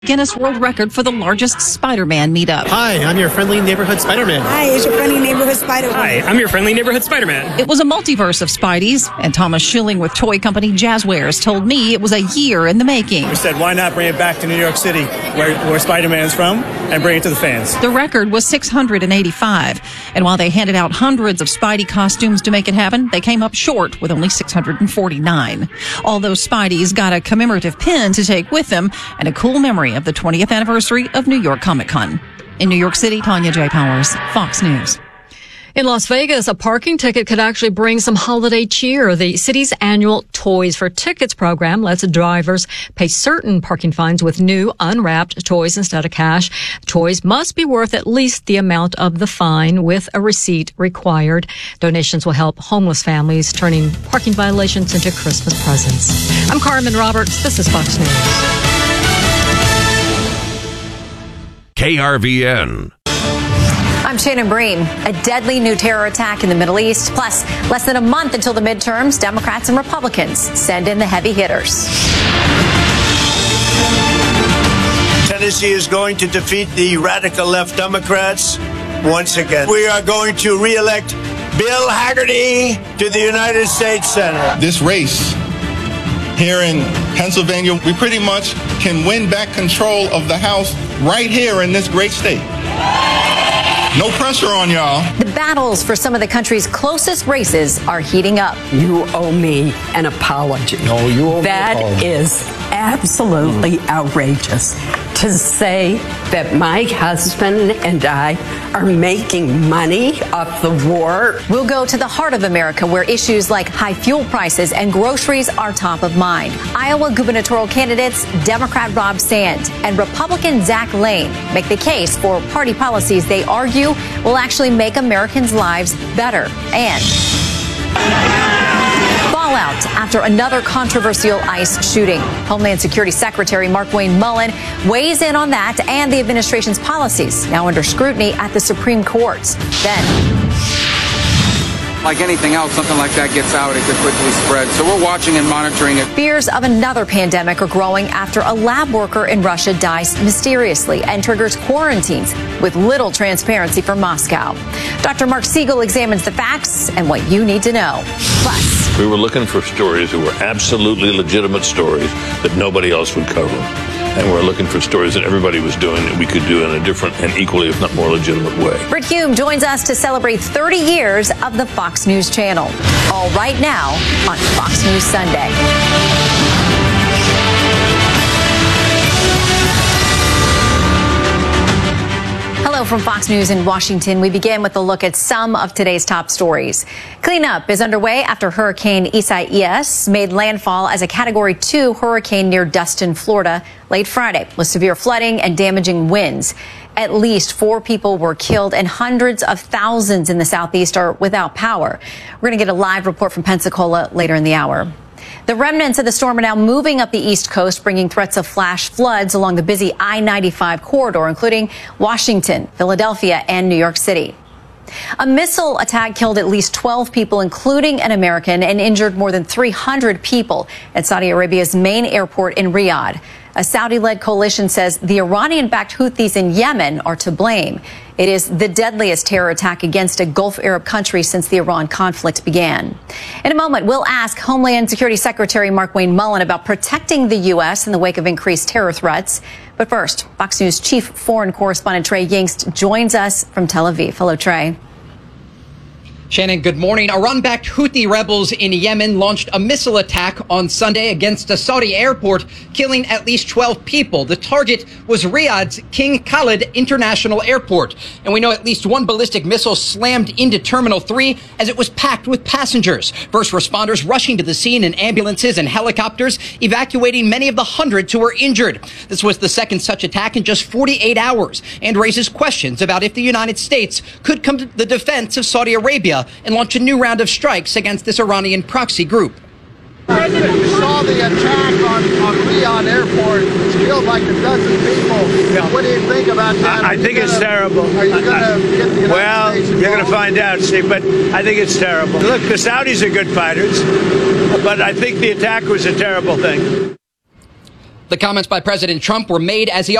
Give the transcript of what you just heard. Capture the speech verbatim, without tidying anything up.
Guinness World Record for the largest Spider-Man meetup. Hi, I'm your friendly neighborhood Spider-Man. Hi, it's your friendly neighborhood Spider-Man. Hi, I'm your friendly neighborhood Spider-Man. It was a multiverse of Spideys, and Thomas Schilling with toy company Jazzwares told me it was a year in the making. We said, why not bring it back to New York City, where, where Spider-Man's from, and bring it to the fans. The record was six hundred eighty-five, and while they handed out hundreds of Spidey costumes to make it happen, they came up short with only six hundred forty-nine. All those Spideys got a commemorative pin to take with them and a cool memory of the twentieth anniversary of New York Comic Con. In New York City, Tanya J. Powers, Fox News. In Las Vegas, a parking ticket could actually bring some holiday cheer. The city's annual Toys for Tickets program lets drivers pay certain parking fines with new, unwrapped toys instead of cash. Toys must be worth at least the amount of the fine, with a receipt required. Donations will help homeless families, turning parking violations into Christmas presents. I'm Carmen Roberts. This is Fox News. K R V N. I'm Shannon Bream. A deadly new terror attack in the Middle East. Plus, less than a month until the midterms, Democrats and Republicans send in the heavy hitters. Tennessee is going to defeat the radical left Democrats once again. We are going to re-elect Bill Hagerty to the United States Senate. This race here in Pennsylvania, we pretty much can win back control of the House right here in this great state. No pressure on y'all. The battles for some of the country's closest races are heating up. You owe me an apology. No, you owe me That an apology. is absolutely mm. outrageous. To say that my husband and I are making money off the war. We'll go to the heart of America, where issues like high fuel prices and groceries are top of mind. Iowa gubernatorial candidates Democrat Rob Sand and Republican Zach Lane make the case for party policies they argue will actually make Americans' lives better. And fallout after another controversial ICE shooting. Homeland Security Secretary Markwayne Mullin weighs in on that and the administration's policies, now under scrutiny at the Supreme Court. Then, like anything else, something like that gets out, it could quickly spread. So we're watching and monitoring it. Fears of another pandemic are growing after a lab worker in Russia dies mysteriously and triggers quarantines with little transparency from Moscow. Doctor Mark Siegel examines the facts and what you need to know. Plus, we were looking for stories that were absolutely legitimate stories that nobody else would cover. And we're looking for stories that everybody was doing that we could do in a different and equally, if not more legitimate way. Britt Hume joins us to celebrate thirty years of the Fox News Channel. All right now on Fox News Sunday. Hello from Fox News in Washington. We begin with a look at some of today's top stories. Cleanup is underway after Hurricane Isaias made landfall as a Category two hurricane near Destin, Florida, late Friday, with severe flooding and damaging winds. At least four people were killed and hundreds of thousands in the southeast are without power. We're going to get a live report from Pensacola later in the hour. The remnants of the storm are now moving up the East Coast, bringing threats of flash floods along the busy I ninety-five corridor, including Washington, Philadelphia, and New York City. A missile attack killed at least twelve people, including an American, and injured more than three hundred people at Saudi Arabia's main airport in Riyadh. A Saudi-led coalition says the Iranian-backed Houthis in Yemen are to blame. It is the deadliest terror attack against a Gulf Arab country since the Iran conflict began. In a moment, we'll ask Homeland Security Secretary Markwayne Mullin about protecting the U S in the wake of increased terror threats. But first, Fox News Chief Foreign Correspondent Trey Yingst joins us from Tel Aviv. Hello, Trey. Shannon, good morning. Iran-backed Houthi rebels in Yemen launched a missile attack on Sunday against a Saudi airport, killing at least twelve people. The target was Riyadh's King Khalid International Airport. And we know at least one ballistic missile slammed into Terminal three as it was packed with passengers. First responders rushing to the scene in ambulances and helicopters, evacuating many of the hundreds who were injured. This was the second such attack in just forty-eight hours and raises questions about if the United States could come to the defense of Saudi Arabia and launch a new round of strikes against this Iranian proxy group. President, you saw the attack on, on Riyadh Airport, which killed like a dozen people. Yeah. What do you think about that? I, I think gonna, it's terrible. Are you going to get the United Well, States you're going to find out, Steve, but I think it's terrible. Look, the Saudis are good fighters, but I think the attack was a terrible thing. The comments by President Trump were made as he